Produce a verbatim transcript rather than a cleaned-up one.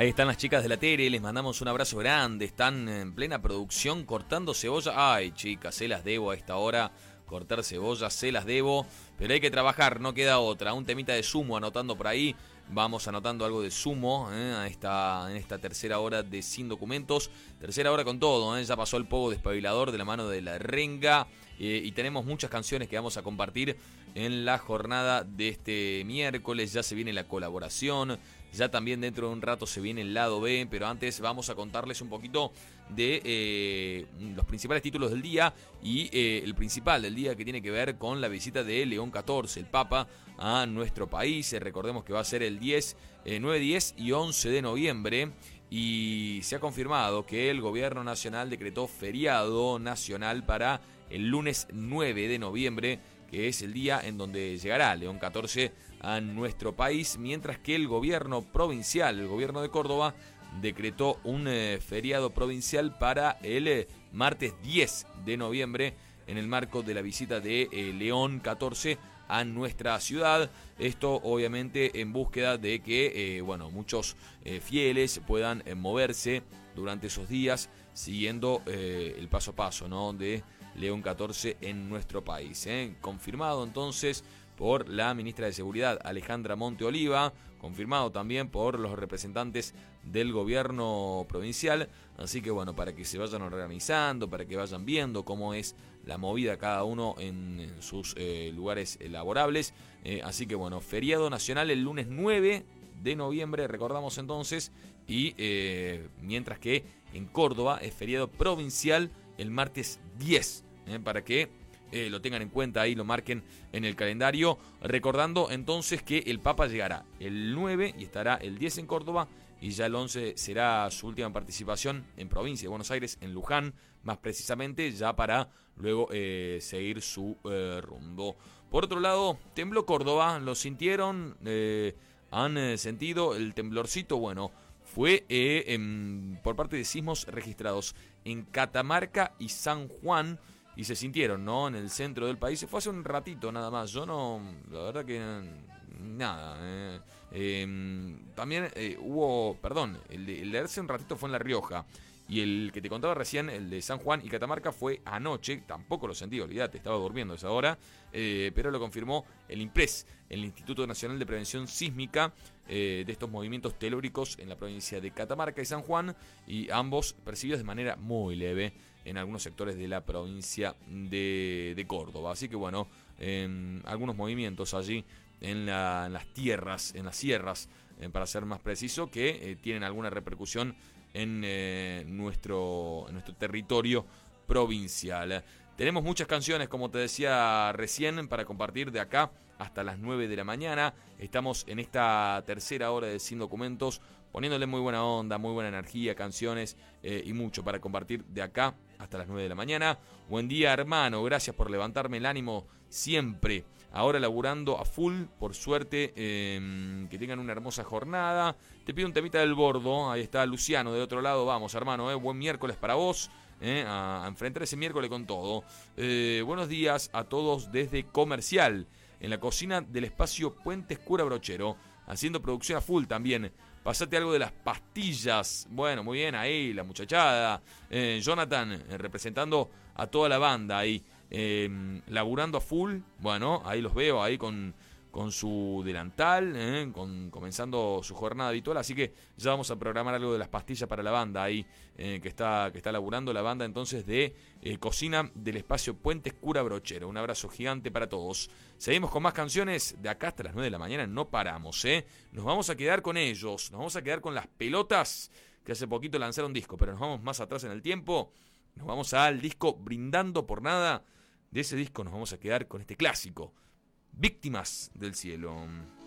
Ahí están las chicas de la tele, les mandamos un abrazo grande, están en plena producción cortando cebolla. Ay, chicas, se las debo a esta hora, cortar cebolla, se las debo, pero hay que trabajar, no queda otra. Un temita de sumo anotando por ahí, vamos anotando algo de sumo ¿eh? a esta, en esta tercera hora de Sin Documentos, tercera hora con todo, ¿eh? Ya pasó el pogo despabilador de la mano de la renga. Eh, y tenemos muchas canciones que vamos a compartir en la jornada de este miércoles. Ya se viene la colaboración, ya también dentro de un rato se viene el lado B, pero antes vamos a contarles un poquito de eh, los principales títulos del día y eh, el principal del día que tiene que ver con la visita de León catorce, el Papa, a nuestro país. Eh, recordemos que va a ser el diez, eh, nueve, diez y once de noviembre. Y se ha confirmado que el gobierno nacional decretó feriado nacional para el lunes nueve de noviembre, que es el día en donde llegará León catorce a nuestro país, mientras que el gobierno provincial, el gobierno de Córdoba, decretó un eh, feriado provincial para el eh, martes diez de noviembre, en el marco de la visita de eh, León catorce a nuestra ciudad. Esto obviamente en búsqueda de que eh, bueno, muchos eh, fieles puedan eh, moverse durante esos días siguiendo eh, el paso a paso, ¿no?, de León catorce en nuestro país. ¿eh? Confirmado entonces por la ministra de Seguridad, Alejandra Monte Oliva, confirmado también por los representantes del gobierno provincial. Así que bueno, para que se vayan organizando, para que vayan viendo cómo es la movida cada uno en, en sus eh, lugares laborables. Eh, así que bueno, feriado nacional el lunes nueve de noviembre, recordamos entonces, y eh, mientras que en Córdoba es feriado provincial el martes diez, eh, para que eh, lo tengan en cuenta ahí, lo marquen en el calendario, recordando entonces que el Papa llegará el nueve y estará el diez en Córdoba, y ya el once será su última participación en provincia de Buenos Aires, en Luján, más precisamente, ya para luego eh, seguir su eh, rumbo. Por otro lado, tembló Córdoba, lo sintieron, eh, han eh, sentido el temblorcito. Bueno, fue eh, en, por parte de sismos registrados en Catamarca y San Juan, y se sintieron, ¿no?, en el centro del país. Fue hace un ratito nada más, yo no, la verdad que nada. Eh, eh, también eh, hubo, perdón, el de, el de hace un ratito fue en La Rioja, y el que te contaba recién, el de San Juan y Catamarca, fue anoche. Tampoco lo sentí, olvídate, estaba durmiendo a esa hora, eh, pero lo confirmó el INPRES, el Instituto Nacional de Prevención Sísmica, eh, de estos movimientos telúricos en la provincia de Catamarca y San Juan, y ambos percibidos de manera muy leve en algunos sectores de la provincia de, de Córdoba. Así que bueno, eh, algunos movimientos allí en, la, en las tierras, en las sierras, eh, para ser más preciso, que eh, tienen alguna repercusión en, eh, nuestro, en nuestro territorio provincial. Tenemos muchas canciones, como te decía recién, para compartir de acá hasta las nueve de la mañana. Estamos en esta tercera hora de Sin Documentos, poniéndole muy buena onda, muy buena energía, canciones eh, y mucho para compartir de acá hasta las nueve de la mañana. Buen día, hermano, gracias por levantarme el ánimo siempre. Ahora laburando a full, por suerte, eh, que tengan una hermosa jornada. Te pido un temita del bordo, ahí está Luciano del otro lado. Vamos, hermano, eh, buen miércoles para vos. Eh, a, a enfrentar ese miércoles con todo. Eh, buenos días a todos desde Comercial, en la cocina del espacio Puente Escura Brochero, haciendo producción a full también. Pasate algo de las pastillas. Bueno, muy bien ahí, la muchachada. Eh, Jonathan, eh, representando a toda la banda ahí, eh, laburando a full. Bueno, ahí los veo ahí con, con su delantal, eh, con, comenzando su jornada habitual. Así que ya vamos a programar algo de las pastillas para la banda ahí, eh, que está, que está laburando la banda entonces de eh, cocina del espacio Puente Escura Brochero. Un abrazo gigante para todos. Seguimos con más canciones de acá hasta las nueve de la mañana, no paramos, ¿eh? Nos vamos a quedar con ellos, nos vamos a quedar con Las Pelotas, que hace poquito lanzaron disco, pero nos vamos más atrás en el tiempo. Nos vamos al disco Brindando por Nada. De ese disco nos vamos a quedar con este clásico, Víctimas del Cielo.